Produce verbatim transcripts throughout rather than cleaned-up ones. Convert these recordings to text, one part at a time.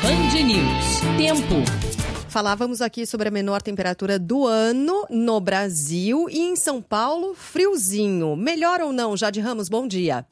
Band News. Tempo. Falávamos aqui sobre a menor temperatura do ano no Brasil e em São Paulo, friozinho. Melhor ou não, Jade Ramos, bom dia.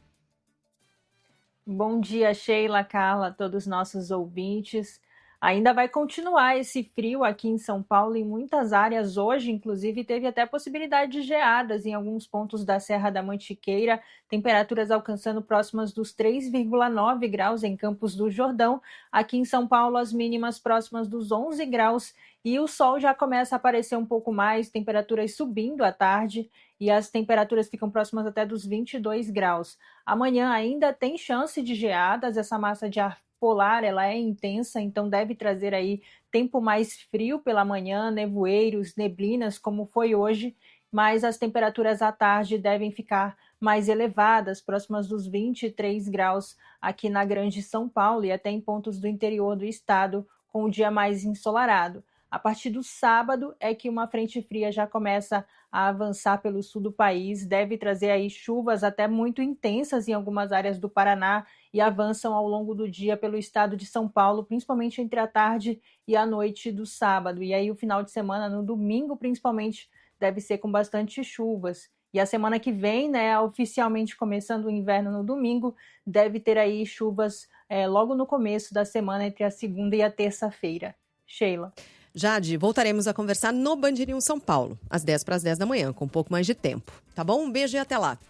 Bom dia, Sheila, Carla, todos os nossos ouvintes. Ainda vai continuar esse frio aqui em São Paulo em muitas áreas hoje, inclusive teve até possibilidade de geadas em alguns pontos da Serra da Mantiqueira, temperaturas alcançando próximas dos três vírgula nove graus em Campos do Jordão. Aqui em São Paulo as mínimas próximas dos onze graus e o sol já começa a aparecer um pouco mais, temperaturas subindo à tarde e as temperaturas ficam próximas até dos vinte e dois graus. Amanhã ainda tem chance de geadas, essa massa de ar polar, ela é intensa, então deve trazer aí tempo mais frio pela manhã, nevoeiros, neblinas, como foi hoje, mas as temperaturas à tarde devem ficar mais elevadas, próximas dos vinte e três graus aqui na Grande São Paulo e até em pontos do interior do estado, com o dia mais ensolarado. A partir do sábado é que uma frente fria já começa a avançar pelo sul do país, deve trazer aí chuvas até muito intensas em algumas áreas do Paraná e avançam ao longo do dia pelo estado de São Paulo, principalmente entre a tarde e a noite do sábado. E aí o final de semana, no domingo principalmente, deve ser com bastante chuvas. E a semana que vem, né, oficialmente começando o inverno no domingo, deve ter aí chuvas é, logo no começo da semana, entre a segunda e a terça-feira. Sheila. Jade, voltaremos a conversar no Band News São Paulo, às dez para as dez da manhã, com um pouco mais de tempo. Tá bom? Um beijo e até lá.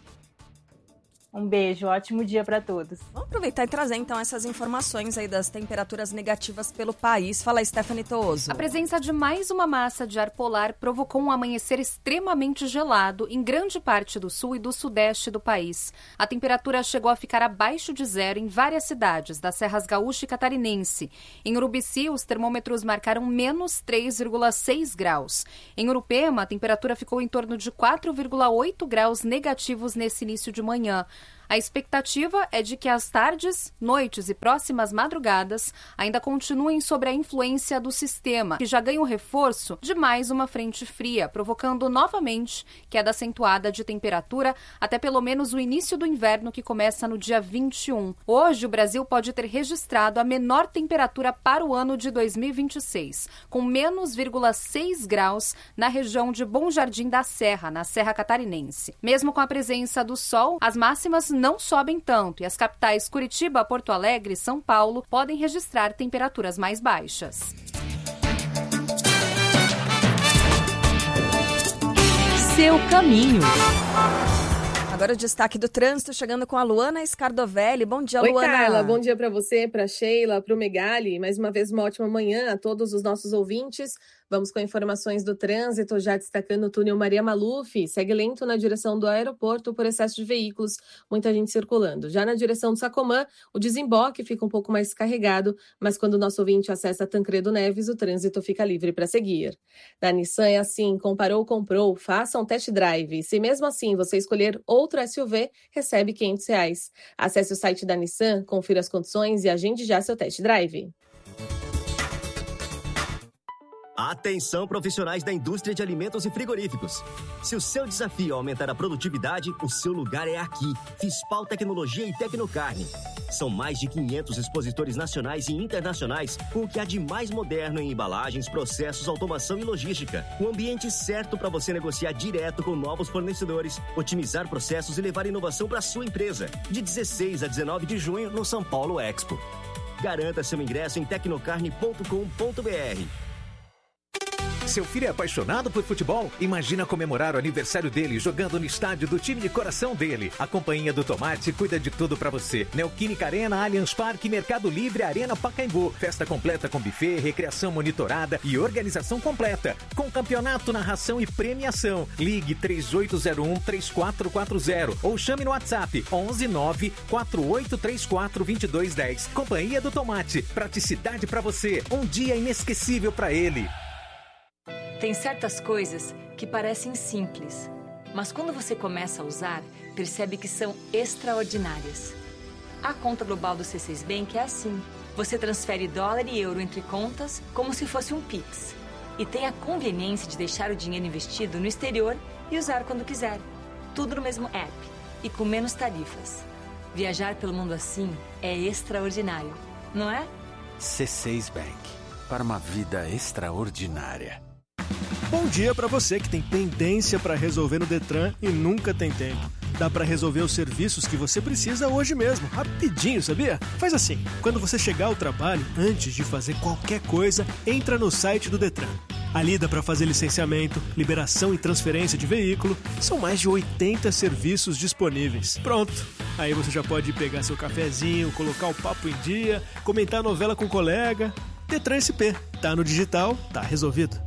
Um beijo, ótimo dia para todos. Vamos aproveitar e trazer então essas informações aí das temperaturas negativas pelo país. Fala aí, Stephanie Tooso. A presença de mais uma massa de ar polar provocou um amanhecer extremamente gelado em grande parte do sul e do sudeste do país. A temperatura chegou a ficar abaixo de zero em várias cidades das Serras Gaúcha e Catarinense. Em Urubici, os termômetros marcaram menos três vírgula seis graus. Em Urupema, a temperatura ficou em torno de quatro vírgula oito graus negativos nesse início de manhã. A expectativa é de que as tardes, noites e próximas madrugadas ainda continuem sob a influência do sistema, que já ganha o reforço de mais uma frente fria, provocando novamente queda acentuada de temperatura até pelo menos o início do inverno, que começa no dia vinte e um. Hoje, o Brasil pode ter registrado a menor temperatura para o ano de dois mil e vinte e seis, com menos vírgula seis graus na região de Bom Jardim da Serra, na Serra Catarinense. Mesmo com a presença do sol, as máximas não sobem tanto e as capitais Curitiba, Porto Alegre e São Paulo podem registrar temperaturas mais baixas. Seu caminho. Agora o destaque do trânsito chegando com a Luana Scardovelli. Bom dia, Oi, Luana. Oi, Carla. Bom dia para você, para Sheila, para o Megali. Mais uma vez, uma ótima manhã a todos os nossos ouvintes. Vamos com informações do trânsito, já destacando o túnel Maria Maluf. Segue lento na direção do aeroporto por excesso de veículos, muita gente circulando. Já na direção do Sacomã, o desemboque fica um pouco mais carregado, mas quando o nosso ouvinte acessa Tancredo Neves, o trânsito fica livre para seguir. Da Nissan é assim, comparou, comprou, faça um test drive. Se mesmo assim você escolher outro S U V, recebe quinhentos reais. Acesse o site da Nissan, confira as condições e agende já seu test drive. Atenção, profissionais da indústria de alimentos e frigoríficos. Se o seu desafio é aumentar a produtividade, o seu lugar é aqui. Fispal Tecnologia e Tecnocarne. São mais de quinhentos expositores nacionais e internacionais com o que há de mais moderno em embalagens, processos, automação e logística. O ambiente certo para você negociar direto com novos fornecedores, otimizar processos e levar inovação para a sua empresa. De dezesseis a dezenove de junho no São Paulo Expo. Garanta seu ingresso em tecnocarne ponto com ponto b r. Seu filho é apaixonado por futebol? Imagina comemorar o aniversário dele jogando no estádio do time de coração dele. A Companhia do Tomate cuida de tudo pra você. Neoquímica Arena, Allianz Parque, Mercado Livre, Arena Pacaembu. Festa completa com buffet, recreação monitorada e organização completa. Com campeonato, narração e premiação. Ligue três oito zero um, três quatro quatro zero ou chame no WhatsApp onze nove quatro oito três quatro dois dois um zero. Companhia do Tomate. Praticidade pra você. Um dia inesquecível pra ele. Tem certas coisas que parecem simples, mas quando você começa a usar, percebe que são extraordinárias. A conta global do C seis Bank é assim. Você transfere dólar e euro entre contas como se fosse um Pix. E tem a conveniência de deixar o dinheiro investido no exterior e usar quando quiser. Tudo no mesmo app e com menos tarifas. Viajar pelo mundo assim é extraordinário, não é? C seis Bank, para uma vida extraordinária. Bom dia para você que tem pendência para resolver no Detran e nunca tem tempo. Dá para resolver os serviços que você precisa hoje mesmo, rapidinho, sabia? Faz assim, quando você chegar ao trabalho, antes de fazer qualquer coisa, entra no site do Detran. Ali dá para fazer licenciamento, liberação e transferência de veículo. São mais de oitenta serviços disponíveis. Pronto! Aí você já pode pegar seu cafezinho, colocar o papo em dia, comentar a novela com o colega. Detran S P. Tá no digital, tá resolvido.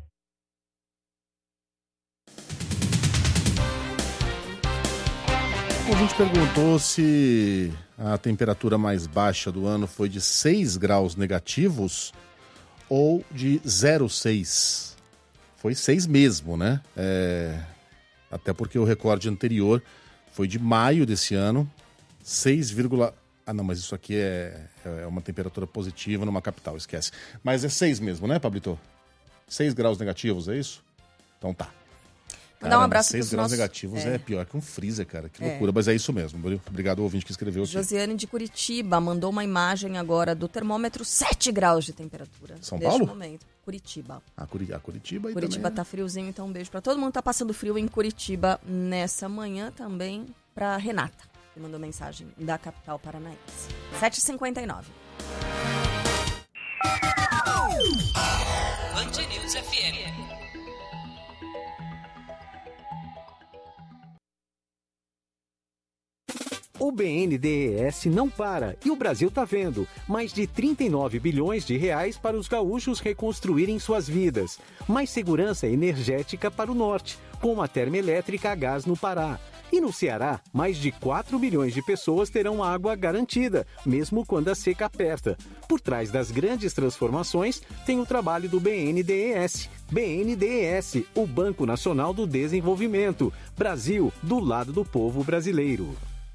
A gente perguntou se a temperatura mais baixa do ano foi de seis graus negativos ou de zero vírgula seis. Foi seis mesmo, né? É... Até porque o recorde anterior foi de maio desse ano, seis, ah não, mas isso aqui é, é uma temperatura positiva numa capital, esquece. Mas é seis mesmo, né, Pablito? seis graus negativos, é isso? Então tá. Mandar um abraço para os graus nossos... negativos é. é pior que um freezer, cara. Que é. loucura. Mas é isso mesmo. Obrigado ao ouvinte que escreveu aqui. Josiane de Curitiba mandou uma imagem agora do termômetro, sete graus de temperatura. São Paulo? Neste momento. Curitiba. A, Curi... a Curitiba aí Curitiba também, tá né? friozinho, então um beijo para todo mundo. Tá passando frio em Curitiba nessa manhã também. Para Renata, que mandou mensagem da capital paranaense. sete e cinquenta e nove. Band News F M. O B N D E S não para e o Brasil tá vendo. Mais de trinta e nove bilhões de reais para os gaúchos reconstruírem suas vidas. Mais segurança energética para o norte, com uma termoelétrica a gás no Pará. E no Ceará, mais de quatro milhões de pessoas terão água garantida, mesmo quando a seca aperta. Por trás das grandes transformações, tem o trabalho do B N D E S. B N D E S, o Banco Nacional do Desenvolvimento. Brasil, do lado do povo brasileiro.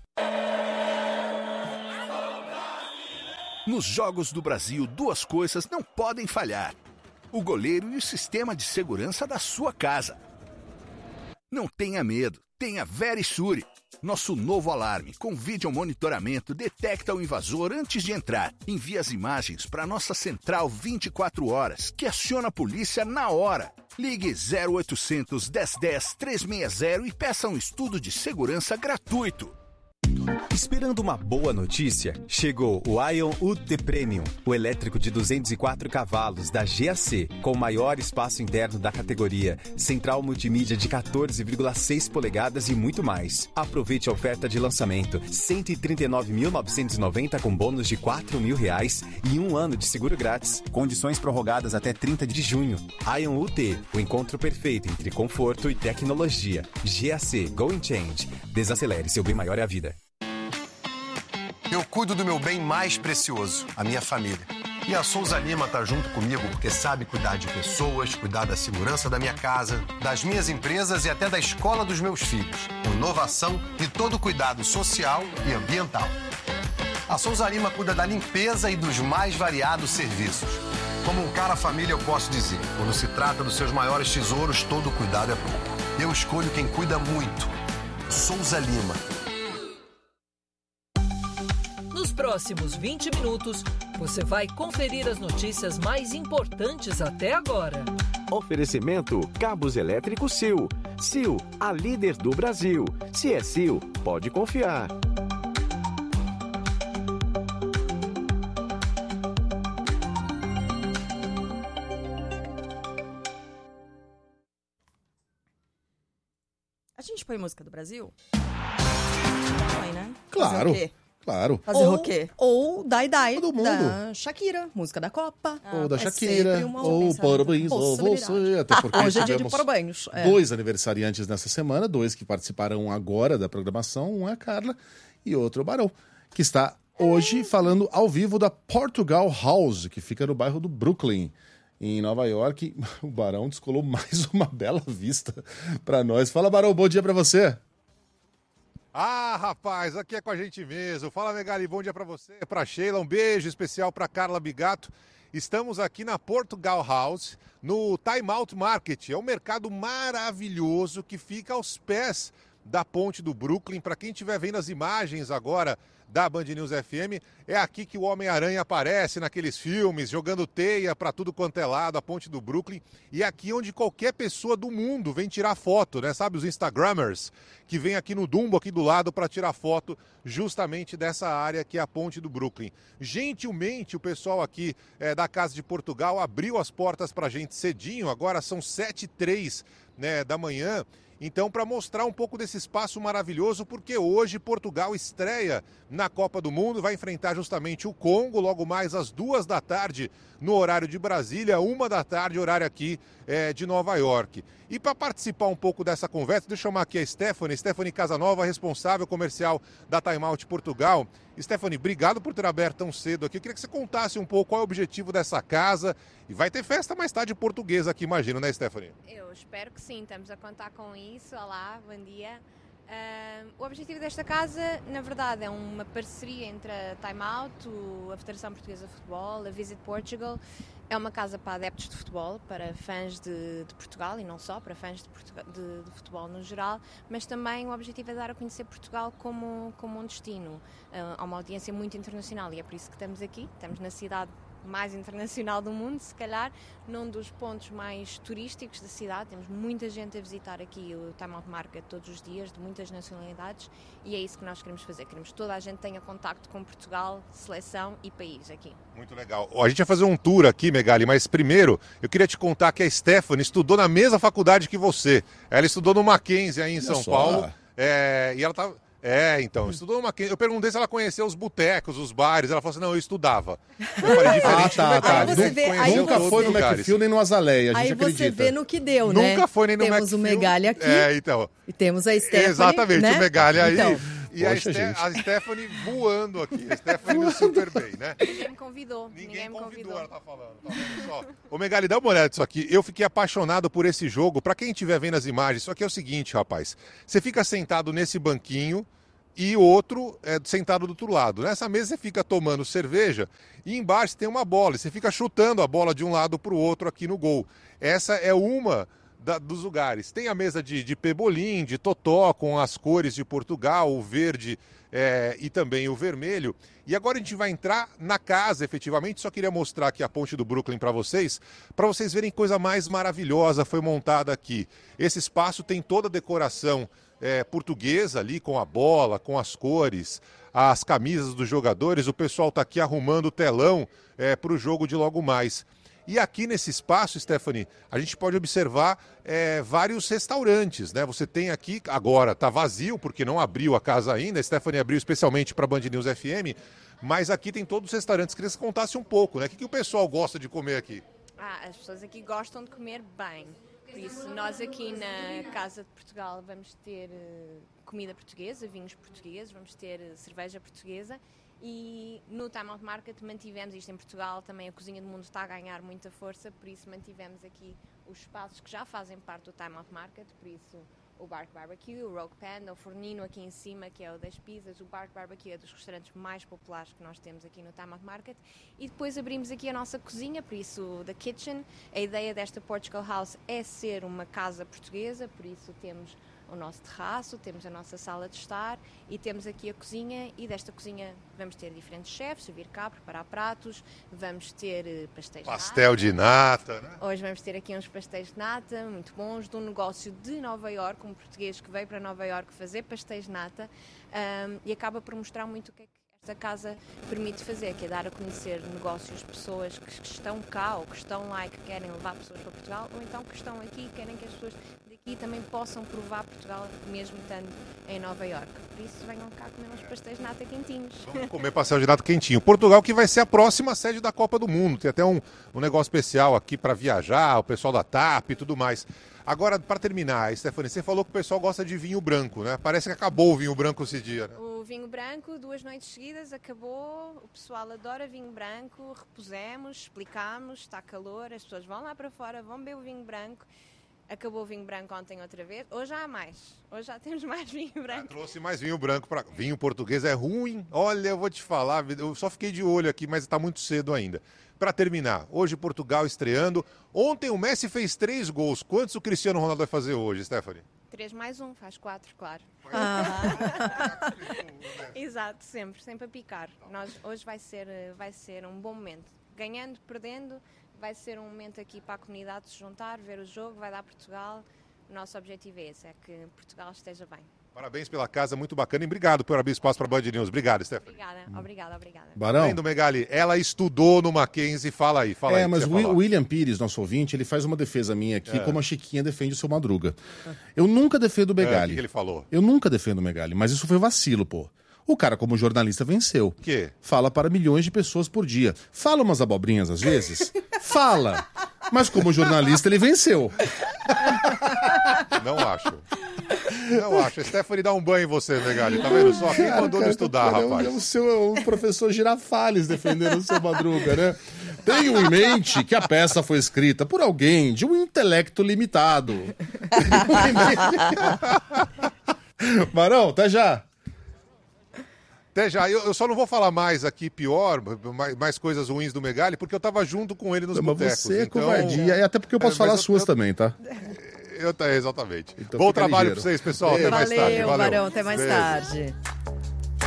Nos Jogos do Brasil, duas coisas não podem falhar: o goleiro e o sistema de segurança da sua casa. Não tenha medo, tenha Verisure. Nosso novo alarme com vídeo monitoramento detecta o invasor antes de entrar. Envia as imagens para nossa central vinte e quatro horas, que aciona a polícia na hora. Ligue zero oitocentos, dez dez, trezentos e sessenta e peça um estudo de segurança gratuito. Esperando uma boa notícia? Chegou o Ion U T Premium, o elétrico de duzentos e quatro cavalos da G A C, com o maior espaço interno da categoria, central multimídia de quatorze vírgula seis polegadas e muito mais. Aproveite a oferta de lançamento, cento e trinta e nove mil novecentos e noventa com bônus de quatro mil reais e um ano de seguro grátis. Condições prorrogadas até trinta de junho. Ion U T, o encontro perfeito entre conforto e tecnologia. G A C Go and Change. Desacelere, seu bem maior é a vida. Eu cuido do meu bem mais precioso, a minha família. E a Souza Lima tá junto comigo porque sabe cuidar de pessoas, cuidar da segurança da minha casa, das minhas empresas e até da escola dos meus filhos. Com inovação e todo cuidado social e ambiental. A Souza Lima cuida da limpeza e dos mais variados serviços. Como um cara família, eu posso dizer, quando se trata dos seus maiores tesouros, todo cuidado é pouco. Eu escolho quem cuida muito. Souza Lima. Nos próximos vinte minutos, você vai conferir as notícias mais importantes até agora. Oferecimento Cabos Elétricos Sil. Sil, a líder do Brasil. Se é Sil, pode confiar. A gente põe música do Brasil? Põe, né? Claro. Fazer o quê? Claro. Fazer ou, o quê? Ou Dai Dai Todo mundo. da Shakira, música da Copa. Ah, ou da é Shakira, ou Parabéns a você. Até porque Hoje é dia de tivemos parabéns. É. dois aniversariantes nessa semana, dois que participaram agora da programação, um é a Carla e outro é o Barão, que está hoje é. falando ao vivo da Portugal House, que fica no bairro do Brooklyn, em Nova York. O Barão descolou mais uma bela vista para nós. Fala, Barão, bom dia para você. Ah, rapaz, aqui é com a gente mesmo. Fala, Megali, bom dia pra você, pra Sheila, um beijo especial pra Carla Bigato. Estamos aqui na Portugal House, no Time Out Market. É um mercado maravilhoso que fica aos pés da ponte do Brooklyn. Para quem estiver vendo as imagens agora da Band News F M. É aqui que o Homem-Aranha aparece naqueles filmes, jogando teia para tudo quanto é lado, a ponte do Brooklyn. E é aqui onde qualquer pessoa do mundo vem tirar foto, né? Sabe, os Instagrammers que vem aqui no Dumbo, aqui do lado, para tirar foto justamente dessa área que é a ponte do Brooklyn. Gentilmente, o pessoal aqui é, da Casa de Portugal abriu as portas para a gente cedinho, agora são sete e três, né, da manhã. Então, para mostrar um pouco desse espaço maravilhoso, porque hoje Portugal estreia na Copa do Mundo, vai enfrentar justamente o Congo, logo mais às duas da tarde, no horário de Brasília, uma da tarde, horário aqui é, de Nova York. E para participar um pouco dessa conversa, deixa eu chamar aqui a Stephanie, Stephanie Casanova, responsável comercial da Time Out Portugal. Stephanie, obrigado por ter aberto tão cedo aqui. Eu queria que você contasse um pouco qual é o objetivo dessa casa. E vai ter festa mais tarde portuguesa aqui, imagino, né, Stephanie? Eu espero que sim, estamos a contar com isso. Olá, bom dia. Uh, o objetivo desta casa, na verdade, é uma parceria entre a Time Out, a Federação Portuguesa de Futebol, a Visit Portugal. É uma casa para adeptos de futebol, para fãs de, de Portugal e não só, para fãs de, Portugal, de, de futebol no geral, mas também o objetivo é dar a conhecer Portugal como, como um destino. Uh, há uma audiência muito internacional e é por isso que estamos aqui, estamos na cidade mais internacional do mundo, se calhar, num dos pontos mais turísticos da cidade. Temos muita gente a visitar aqui o Time Out Market todos os dias, de muitas nacionalidades, e é isso que nós queremos fazer. Queremos que toda a gente tenha contacto com Portugal, seleção e país aqui. Muito legal. A gente vai fazer um tour aqui, Megali, mas primeiro eu queria te contar que a Stephanie estudou na mesma faculdade que você. Ela estudou no Mackenzie aí em São Paulo, é, e ela estava... É, então, estudou uma... Eu perguntei se ela conhecia os botecos, os bares. Ela falou assim, não, eu estudava. Eu falei, diferente ah, tá, tá. Aí você vê, aí nunca você... foi no McPhil nem no Azaleia, a gente aí acredita. Aí você vê no que deu, né? Nunca foi nem no Temos McPhil. o Megali aqui. É, então. E temos a Stephanie, exatamente, né? o Megali aí. Então. E a, Ste a Stephanie voando aqui. A Stephanie super bem, né? Ninguém me convidou. Ninguém, Ninguém me convidou, convidou. Ela tá falando. Tá vendo só? Ô, Megali, dá uma olhada nisso aqui. Eu fiquei apaixonado por esse jogo. Pra quem estiver vendo as imagens, só que é o seguinte, rapaz. Você fica sentado nesse banquinho e outro é, sentado do outro lado. Nessa mesa você fica tomando cerveja e embaixo tem uma bola. E você fica chutando a bola de um lado para o outro aqui no gol. Essa é uma da, dos lugares. Tem a mesa de, de pebolim, de totó, com as cores de Portugal, o verde é, e também o vermelho. E agora a gente vai entrar na casa, efetivamente. Só queria mostrar aqui a ponte do Brooklyn para vocês, para vocês verem coisa mais maravilhosa foi montada aqui. Esse espaço tem toda a decoração É, portuguesa ali, com a bola, com as cores, as camisas dos jogadores. O pessoal está aqui arrumando o telão é, para o jogo de logo mais. E aqui nesse espaço, Stephanie, a gente pode observar é, vários restaurantes, né? Você tem aqui, agora está vazio, porque não abriu a casa ainda, a Stephanie abriu especialmente para a Band News F M, mas aqui tem todos os restaurantes. Queria que você contasse um pouco, né? O que, que o pessoal gosta de comer aqui? Ah, as pessoas aqui gostam de comer bem. Por isso, nós aqui na Casa de Portugal vamos ter uh, comida portuguesa, vinhos portugueses, vamos ter uh, cerveja portuguesa e no Time Out Market mantivemos isto em Portugal, também a Cozinha do Mundo está a ganhar muita força, por isso mantivemos aqui os espaços que já fazem parte do Time Out Market, por isso o Bark Barbecue, o Rogue Panda, o Fornino aqui em cima, que é o das pizzas, o Bark Barbecue é dos restaurantes mais populares que nós temos aqui no Time Out Market, e depois abrimos aqui a nossa cozinha, por isso The Kitchen. A ideia desta Portugal House é ser uma casa portuguesa, por isso temos o nosso terraço, temos a nossa sala de estar e temos aqui a cozinha, e desta cozinha vamos ter diferentes chefes a vir cá preparar pratos, vamos ter pastéis pastel de nata, né? Hoje vamos ter aqui uns pastéis de nata muito bons, de um negócio de Nova Iorque, um português que veio para Nova Iorque fazer pastéis de nata, um, e acaba por mostrar muito o que é que esta casa permite fazer, que é dar a conhecer negócios, pessoas que, que estão cá ou que estão lá e que querem levar pessoas para Portugal, ou então que estão aqui e querem que as pessoas daqui também possam provar Portugal, mesmo estando em Nova Iorque. Por isso, venham cá comer uns pastéis de nata quentinhos. Vamos comer pastel de nata quentinho. Portugal que vai ser a próxima sede da Copa do Mundo. Tem até um, um negócio especial aqui para viajar, o pessoal da T A P e tudo mais. Agora, para terminar, Stephanie, você falou que o pessoal gosta de vinho branco, né? Parece que acabou o vinho branco esse dia, né? O vinho branco, duas noites seguidas, acabou. O pessoal adora vinho branco. Repusemos, explicámos, está calor, as pessoas vão lá para fora, vão beber o vinho branco. Acabou o vinho branco ontem outra vez. Hoje já há mais. Hoje já temos mais vinho branco. Ah, trouxe mais vinho branco para vinho português. É ruim. Olha, eu vou te falar. Eu só fiquei de olho aqui, mas está muito cedo ainda. Para terminar, hoje Portugal estreando. Ontem o Messi fez três gols. Quantos o Cristiano Ronaldo vai fazer hoje, Stephanie? três mais um faz quatro, claro. Ah. Exato, sempre, sempre a picar. Nós, hoje vai ser, vai ser um bom momento. Ganhando, perdendo, vai ser um momento aqui para a comunidade se juntar, ver o jogo, vai dar Portugal. O nosso objetivo é esse, é que Portugal esteja bem. Parabéns pela casa, muito bacana. E obrigado por abrir espaço para a Band News. Obrigado, Stephanie. Obrigada, obrigada, obrigada. Barão. Além do Megali, ela estudou no Mackenzie. Fala aí, fala é, aí. mas o Will- William Pires, nosso ouvinte, ele faz uma defesa minha aqui, É. como a Chiquinha defende o seu Madruga. Eu nunca defendo o É, o Megali. que que ele falou? Eu nunca defendo o Megali, mas isso foi vacilo, pô. O cara, como jornalista, venceu. Quê? Fala para milhões de pessoas por dia. Fala umas abobrinhas às vezes? Fala. Mas como jornalista, ele venceu. Não acho. Não acho. A Stephanie dá um banho em você, Megali. Tá vendo só? Quem Cara, mandou cara, não estudar, cara, rapaz? É o, seu, é o professor Girafales defendendo o seu Madruga, né? Tenho em mente que a peça foi escrita por alguém de um intelecto limitado. Barão, até já. Até já. Eu, eu só não vou falar mais aqui, pior, mais, mais coisas ruins do Megali, porque eu tava junto com ele nos Não, mas botecos. você é então... covardia. E até porque eu posso É, falar mas as suas eu- também, tá? Eu, tá, exatamente. Então Bom fica trabalho ligeiro. pra vocês, pessoal. Até mais tarde. Valeu, Barão, até mais Beijo. tarde.